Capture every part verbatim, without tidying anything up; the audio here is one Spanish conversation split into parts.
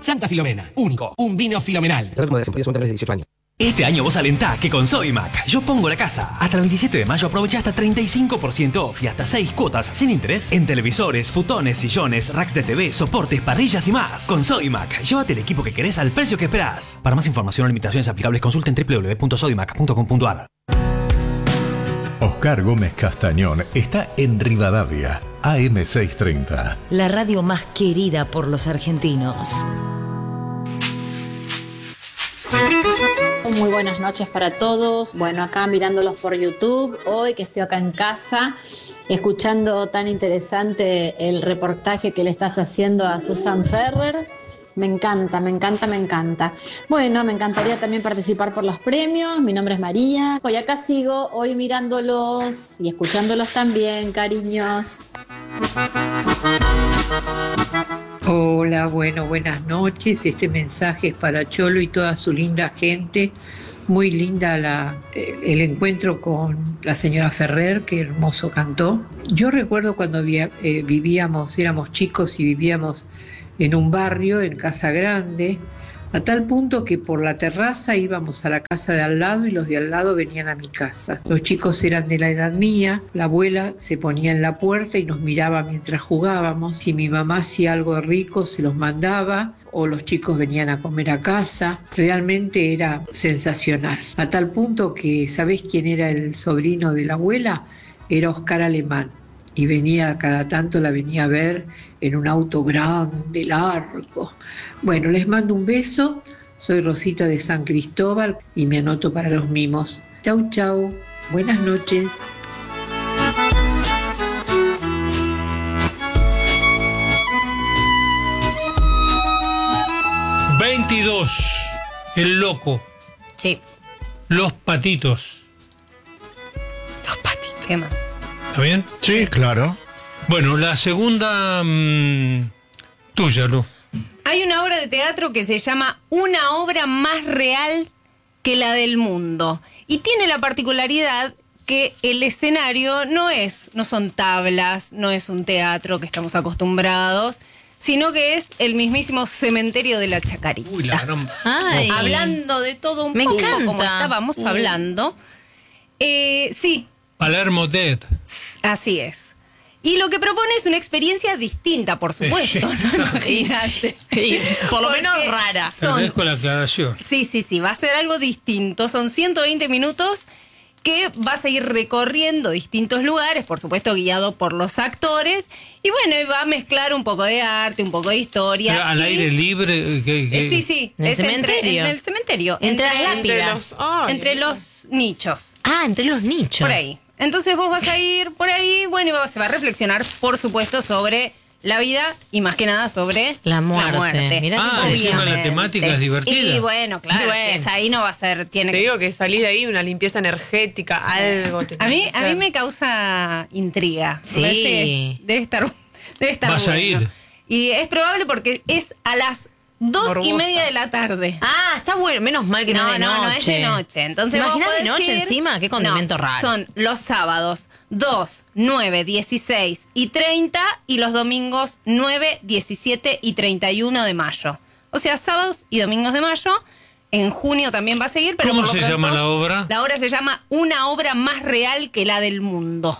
Santa Filomena, único, un vino filomenal. dieciocho años. Este año vos alentá que con Sodimac yo pongo la casa. Hasta el veintisiete de mayo aprovecha hasta treinta y cinco por ciento off y hasta seis cuotas sin interés en televisores, futones, sillones, racks de T V, soportes, parrillas y más. Con Sodimac, llévate el equipo que querés al precio que esperás. Para más información o limitaciones aplicables consulten doble u doble u doble u punto sodimac punto com punto a r. Oscar Gómez Castañón está en Rivadavia, A M seiscientos treinta. La radio más querida por los argentinos. Muy buenas noches para todos. Bueno, acá mirándolos por YouTube, hoy que estoy acá en casa, escuchando tan interesante el reportaje que le estás haciendo a Susan Ferrer. Me encanta, me encanta, me encanta. Bueno, me encantaría también participar por los premios. Mi nombre es María. Hoy acá sigo, hoy mirándolos y escuchándolos también, cariños. Hola, bueno, buenas noches. Este mensaje es para Cholo y toda su linda gente. Muy linda la, el encuentro con la señora Ferrer, qué hermoso cantó. Yo recuerdo cuando via, eh, vivíamos, éramos chicos y vivíamos en un barrio, en Casa Grande, a tal punto que por la terraza íbamos a la casa de al lado y los de al lado venían a mi casa. Los chicos eran de la edad mía, la abuela se ponía en la puerta y nos miraba mientras jugábamos. Si mi mamá hacía algo rico se los mandaba o los chicos venían a comer a casa. Realmente era sensacional. A tal punto que, ¿sabés quién era el sobrino de la abuela? Era Oscar Alemán. Y venía, cada tanto la venía a ver en un auto grande, largo. Bueno, les mando un beso. Soy Rosita de San Cristóbal y me anoto para los mimos. Chau, chau. Buenas noches. veintidós. El loco. Sí. Los patitos. Los patitos. ¿Qué más? ¿Está bien? Sí, claro. Bueno, la segunda mmm, tuya, Lu. Hay una obra de teatro que se llama Una obra más real que la del mundo. Y tiene la particularidad que el escenario no es, no son tablas, no es un teatro que estamos acostumbrados, sino que es el mismísimo cementerio de la Chacarita. Uy, la gran... Ay. Hablando de todo un Me poco, encanta. como estábamos Uh. hablando. Eh, sí. Palermo Dead. Así es. Y lo que propone es una experiencia distinta, por supuesto. ¿No? Imagínate. Y por lo Porque menos rara. Te son- agradezco la aclaración. Sí, sí, sí, va a ser algo distinto. Son ciento veinte minutos que vas a ir recorriendo distintos lugares, por supuesto guiado por los actores. Y bueno, y va a mezclar un poco de arte, un poco de historia. Pero al y- aire libre. Que, que... Eh, Sí, sí. ¿En el es entre- cementerio? en el cementerio. Entre las entre, lápidas. los, entre los nichos. Ah, entre los nichos. Por ahí. Entonces vos vas a ir por ahí, bueno, y vas- se va a reflexionar, por supuesto, sobre la vida y más que nada sobre La muerte. Mirá Ah, qué encima la Obviamente. temática es divertida. Y bueno, claro, Bueno. si es ahí no va a ser, tiene Te que... digo que salí de ahí una limpieza energética, algo. te A mí, tiene que a mí hacer. me causa intriga. Sí. Me parece que Debe estar, debe estar Vas a bueno. ir. Y es probable porque es a las dos y Morbosa. media de la tarde. Ah, está bueno. Menos mal que no, no, es de no, noche. no es de noche. Entonces ¿Te vos imaginas de podés noche ir- encima? Qué condimento No, raro. Son los sábados dos, nueve, dieciséis y treinta y los domingos nueve, diecisiete y treinta y uno de mayo. O sea, sábados y domingos de mayo. En junio también va a seguir. Pero ¿Cómo por lo se pronto, llama la obra? La obra se llama Una obra más real que la del mundo.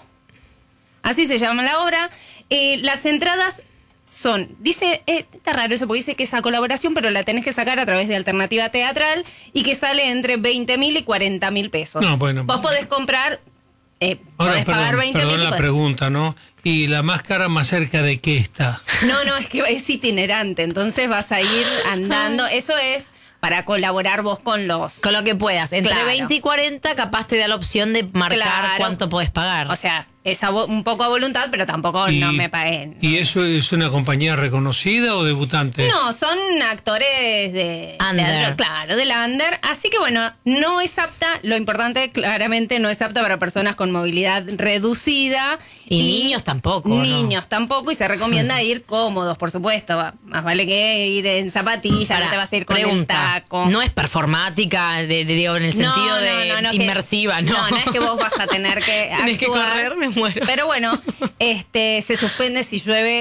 Así se llama la obra. Eh, las entradas son, dice, eh, está raro eso porque dice que esa colaboración, pero la tenés que sacar a través de Alternativa Teatral y que sale entre veinte mil y cuarenta mil pesos. No, bueno. Vos podés comprar, eh, Ahora, podés pagar perdón, veinte mil. perdón la pregunta, ¿no? ¿Y la máscara más cerca de qué está? No, no, es que es itinerante, entonces vas a ir andando. Eso es para colaborar vos con los... Con lo que puedas. Entre Claro. veinte y cuarenta capaz te da la opción de marcar Claro. cuánto podés pagar. O sea, es a vo- un poco a voluntad, pero tampoco Y- no me paguen. ¿Y eso es una compañía reconocida o debutante? No, son actores de... Under. de- claro, del under. Así que bueno, no es apta, lo importante claramente no es apta para personas con movilidad reducida. Y niños tampoco, ¿no? Niños tampoco, y se recomienda ir cómodos, por supuesto. Va- Más vale que ir en zapatillas, Pará, no te vas a ir con pregunta, el taco. No es performática, de, de- digo, en el No, sentido no, de no, no, que- inmersiva, ¿no? No, no es que vos vas a tener que Tenés que actuar. correr, me muero. Pero bueno, este se suspende si llueve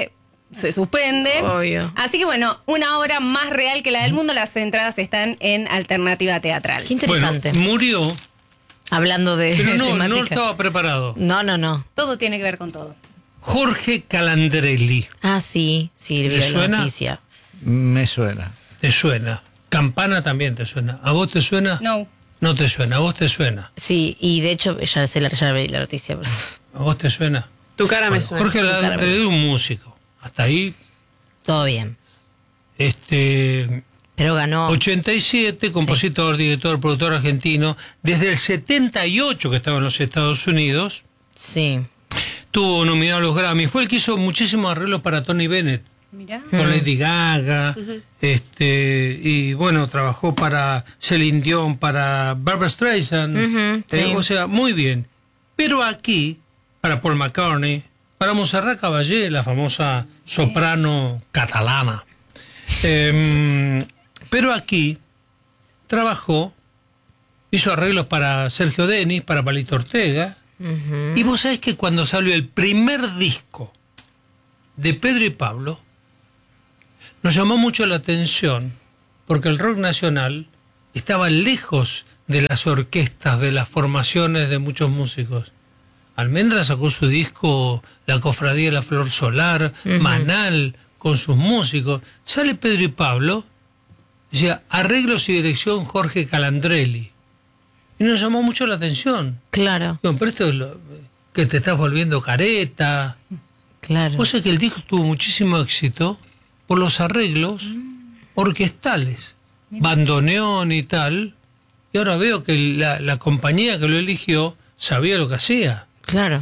se suspende. Obvio. Así que bueno, una obra más real que la del mundo. Las entradas están en Alternativa Teatral. Qué interesante. Bueno, murió, Hablando de pero no, temática. no estaba preparado. No, no, no. Todo tiene que ver con todo. Jorge Calandrelli. Ah, sí, sí, vi ¿Le la suena? noticia. Me suena. ¿Te suena? Campana también te suena. ¿A vos te suena? No. No te suena. ¿A vos te suena? Sí, y de hecho, ya sé la, ya vi la noticia. pero- ¿A vos te suena? Tu cara me Bueno, suena. Jorge Tu cara me Calandrelli es un músico. Hasta ahí, Todo bien. este... Pero ganó. ochenta y siete, compositor, director, productor argentino. Desde el setenta y ocho que estaba en los Estados Unidos, Sí. tuvo nominado a los Grammy. Fue el que hizo muchísimos arreglos para Tony Bennett, Mirá. con Lady Gaga, este, y bueno, trabajó para Celine Dion, para Barbra Streisand. Ujú, Eh, sí. o sea, muy bien. Pero aquí, para Paul McCartney, para Montserrat Caballé, la famosa soprano catalana. Em, pero aquí trabajó, hizo arreglos para Sergio Denis, para Palito Ortega. Ujú. Y vos sabés que cuando salió el primer disco de Pedro y Pablo, nos llamó mucho la atención, porque el rock nacional estaba lejos de las orquestas, de las formaciones de muchos músicos. Almendra sacó su disco La Cofradía de la Flor Solar, Ujú. Manal, con sus músicos. Sale Pedro y Pablo, decía, arreglos y dirección Jorge Calandrelli. Y nos llamó mucho la atención. Claro, No, pero esto es lo, que te estás volviendo careta. claro. Vos sabés que el disco tuvo muchísimo éxito por los arreglos orquestales, bandoneón y tal. Y ahora veo que la, la compañía que lo eligió sabía lo que hacía. Claro.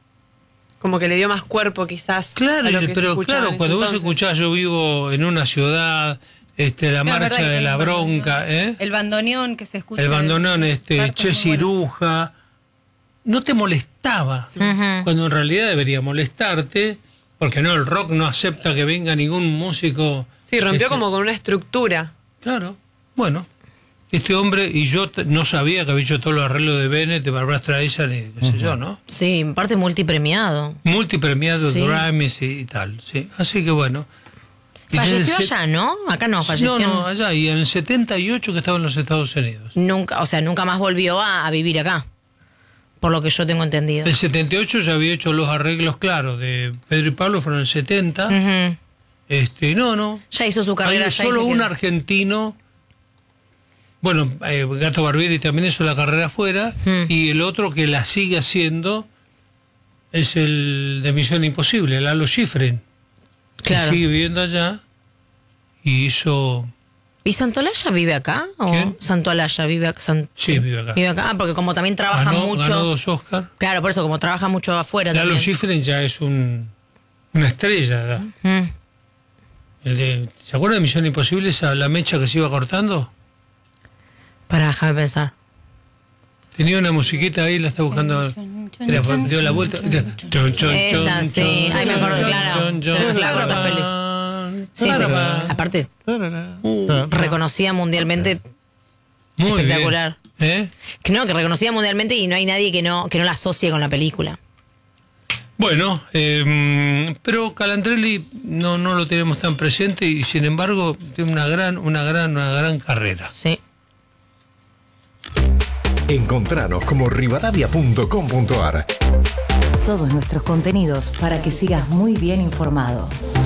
Como que le dio más cuerpo quizás. Claro, a lo que se pero escuchaba claro, en ese cuando vos entonces. escuchás Yo vivo en una ciudad, este, la No, es marcha verdad, de el la bandoneón. bronca, ¿eh? El bandoneón que se escucha. El bandoneón, de- este, partes Che muy buenas. Ciruja, no te molestaba, Ujú. cuando en realidad debería molestarte, porque no, el rock no acepta que venga ningún músico. Sí, rompió este, como con una estructura. Claro, bueno, este hombre, y yo t- no sabía que había hecho todos los arreglos de Bennett, de Barbra Streisand y qué sé yo, ¿no? Sí, en parte multipremiado. Multipremiado Sí. de Grammys y, y tal, sí. Así que bueno. Y Falleció desde el allá, ¿no? Acá no, falleció. No, no, allá, y en el setenta y ocho que estaba en los Estados Unidos. Nunca, o sea, nunca más volvió a, a vivir acá. Por lo que yo tengo entendido. El setenta y ocho ya había hecho los arreglos, claro, de Pedro y Pablo, fueron el setenta. Ujú. Este, no, no. Ya hizo su carrera Hay allá y solo se un quedó. argentino. Bueno, eh, Gato Barbieri también hizo la carrera afuera. Mm. Y el otro que la sigue haciendo es el de Misión Imposible, Lalo Schifrin. Claro. Que sigue viviendo allá. Y hizo. ¿Y Santolaya vive acá? ¿O ¿Quién? Santolaya vive acá. San- Sí, vive acá. Vive acá. Ah, porque como también trabaja Ganó, mucho. ganó dos Oscars. Claro, por eso, como trabaja mucho afuera Lalo también. Schifrin ya es un, una estrella acá. Mm. El de, ¿se acuerdan de Misión Imposible, esa la mecha que se iba cortando? Para, déjame pensar. Tenía una musiquita ahí, la está buscando. Mira, dio la vuelta. Chon, chon, Esa, chon, sí. chon, Ay, me acuerdo, chon, claro. chon, Se me chon, mezclaba con otras chon, pelis. chon, Sí, sí, chon. sí. Aparte, reconocida mundialmente. Muy espectacular. bien. ¿Eh? Que no, que reconocida mundialmente y no hay nadie que no, que no la asocie con la película. Bueno, eh, pero Calandrelli no, no lo tenemos tan presente y sin embargo tiene una gran, una gran, una gran carrera. Sí. Encontranos como rivadavia punto com punto ar. Todos nuestros contenidos para que sigas muy bien informado.